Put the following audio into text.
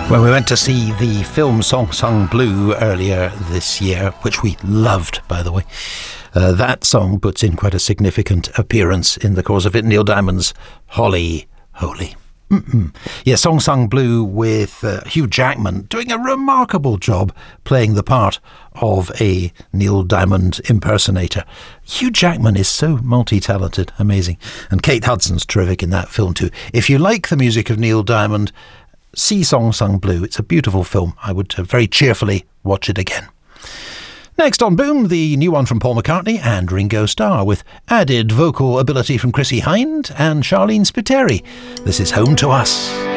When we went to see the film Song Sung Blue earlier this year, which we loved, by the way, that song puts in quite a significant appearance in the course of it. Neil Diamond's Holly Holy. Yeah, Song Sung Blue with Hugh Jackman doing a remarkable job playing the part of a Neil Diamond impersonator. Hugh Jackman is so multi-talented, amazing. And Kate Hudson's terrific in that film too. If you like the music of Neil Diamond, see Song Sung Blue. It's a beautiful film. I would very cheerfully watch it again. Next on Boom, the new one from Paul McCartney and Ringo Starr with added vocal ability from Chrissie Hynde and Charlene Spiteri. This is Home to Us.